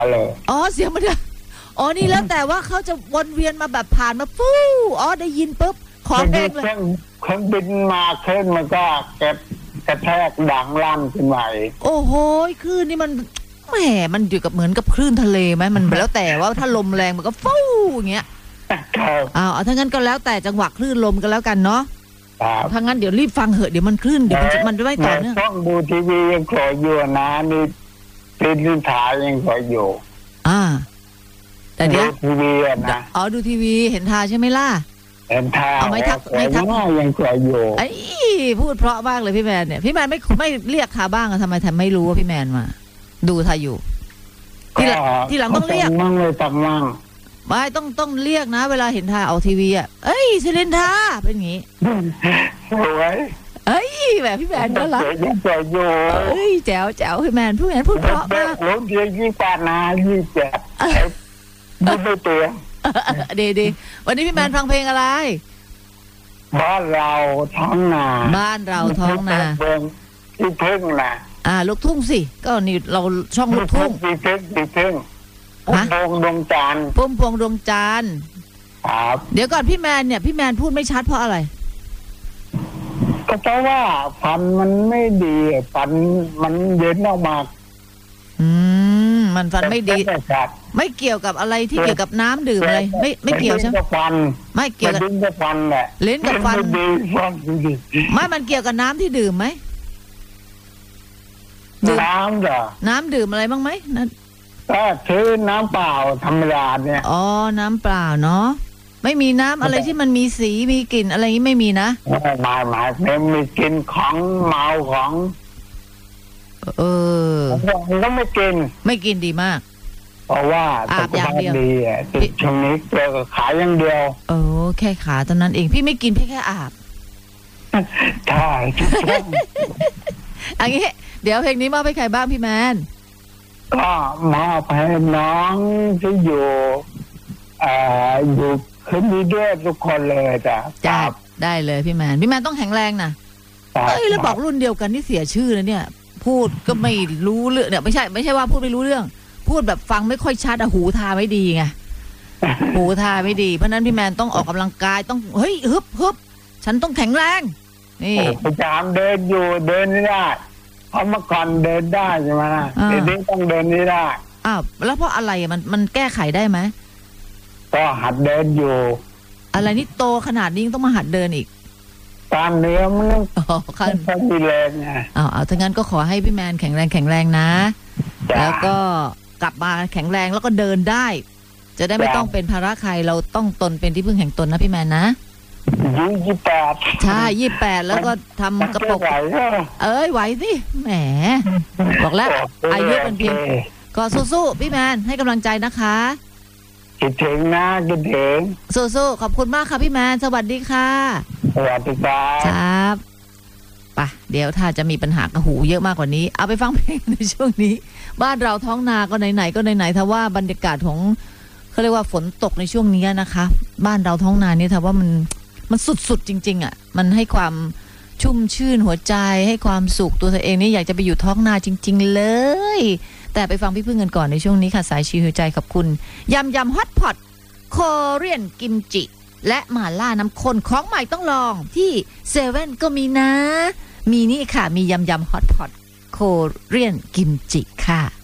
เลยอ๋อเสียงมันอ๋อนี่แล้วแต่ว่าเขาจะวนเวียนมาแบบผ่านมาฟู่อ๋อได้ยินปุ๊บขอเพลงเลยเครื่องบินมาขึ้นมันก็กระแทกดังลั่นขึ้นมาโอ้โหคลื่นนี่มันแหมมันอยู่กับเหมือนกับคลื่นทะเลไหมมันแล้วแต่ว่าถ้าลมแรงมันก็ฟู่อย่างเงี้ยเอาถ้างั้นก็แล้วแต่จังหวะคลื่นลมกันแล้วกันเนาะถ้างั้นเดี๋ยวรีบฟังเหอะเดี๋ยวมันคลื่นเดี๋ยวมันจะไม่ต่อเนื่องต้องดูทีวียังขออยู่นะนี่เป็นนิทานยังขออยู่แต่เดี๋ยวทีวีนะดูทีวีเห็นทาใช่ไหมล่ะเห็นทาเอาไม่ทักยังขออยู่ไอ้พูดเพราะมากเลยพี่แมนเนี่ยพี่แมนไม่เรียกทาบ้างอะทำไมไม่รู้ว่าพี่แมนมาดูทาอยู่ที่หลังต้องเรียกมั่งเลยตังมั่งไม่ต้องเรียกนะเวลาเห็นทาเอาทีวีอ่ะเอ้ยซิลินทาเป็นอย่างงี้สวยแบบพี่แมนก็รักยังสวยอยู่แจ๋วพี่แมนพี่แมนพูดเพราะมากรถเยอะยิ่งกว่านายิ่งแจ๋วดูไม่เตือนดีวันนี้พี่แมนฟังเพลงอะไรบ้านเราท้องนาบ้านเราท้องนาที่พึ่งนะลูกทุ่งสิก็นี่เราช่องลูกทุ่งที่พึ่งพุ่มพวงดวงจันทร์พุ่มพวงดวงจันทร์ครับเดี๋ยวก่อนพี่แมนเนี่ยพี่แมนพูดไม่ชัดเพราะอะไรก็เพราะว่าฟันมันไม่ดีฟันมันเย็นออกมามันฟันไม่ดีไม่เกี่ยวกับอะไรที่เกี่ยวกับน้ำดื่มอะไรไม่เกี่ยวใช่ไหมไม่เกี่ยวกับลิ้นกับฟันแหละลิ้นกับฟันไม่มันเกี่ยวกับน้ำที่ดื่มไหมน้ำเหรอน้ำดื่มอะไรบ้างไหมนั่นก็ซื้อน้ำเปล่าธรรมดาเนี่ยน้ำเปล่าเนาะไม่มีน้ำอะไรที่มันมีสีมีกลิ่นอะไรนี้ไม่มีนะไม่มีกลิ่นของเมาของก็ไม่กินดีมากเพราะว่าอาบอย่างเดียวดีติดช่วงนี้เจอขายอย่างเดียวแค่ขาตอนนั้นเองพี่ไม่กินพี่แค่อาบใช่อันนี้เดี๋ยวเพลงนี้มอบให้ใครบ้างพี่แมนก็มอบให้น้องที่อยู่ขึ้นนี้ด้วยทุกคนเลยจ้ะได้เลยพี่แมนต้องแข็งแรงนะแล้วบอกรุ่นเดียวกันที่เสียชื่อนะเนี่ยพูดก็ไม่รู้เรื่องเนี่ยไม่ใช่ว่าพูดไม่รู้เรื่องพูดแบบฟังไม่ค่อยชัดหูทาไม่ดีไงหูทาไม่ดีเพราะนั้นพี่แมนต้องออกกำลังกายต้องฮึบฉันต้องแข็งแรงนี่พยายามเดินอยู่เดินไม่ได้เพราะเมื่อก่อนเดินได้ใช่ไหมนะเดี๋ยวนี้ต้องเดินไม่ได้แล้วเพราะอะไรมันแก้ไขได้ไหมก็หัดเดินอยู่อะไรนี่โตขนาดนี้ต้องมาหัดเดินอีกกล้ามเนื้อมันต้องมีแรงไงถ้างั้นก็ขอให้พี่แมนแข็งแรงนะแล้วก็กลับมาแข็งแรงแล้วก็เดินได้จะได้ไม่ต้องเป็นภาระใครเราต้องตนเป็นที่พึ่งแห่งตนนะพี่แมนนะ 28ใช่28แล้วก็ทำกระปุกไหวสิแหมบอกแล้วอายุเป็นเพียงก็สู้ๆพี่แมนให้กำลังใจนะคะคิดถึงนะคิดถึงสู้ๆขอบคุณมากค่ะพี่แมนสวัสดีค่ะสวัสดีครับป่ะเดี๋ยวถ้าจะมีปัญหากระหูเยอะมากกว่านี้เอาไปฟังเพลงในช่วงนี้บ้านเราท้องนาก็ไหนๆก็ไหนๆถ้าว่าบรรยากาศของเขาเรียกว่าฝนตกในช่วงนี้นะคะบ้านเราท้องนานี่ถ้าว่ามันสุดๆจริงๆมันให้ความชุ่มชื่นหัวใจให้ความสุขตัวเธอเองนี่อยากจะไปอยู่ท้องนาจริงๆเลยแต่ไปฟังพี่พึ่งกันก่อนในช่วงนี้ค่ะสายชิวหัวใจขอบคุณยำฮอตพอตโคเรียนกิมจิและหม่าล่าน้ำข้นของใหม่ต้องลองที่เซเว่นก็มีนะมีนี่ค่ะมียำฮอตพอตโคเรียนกิมจิค่ะ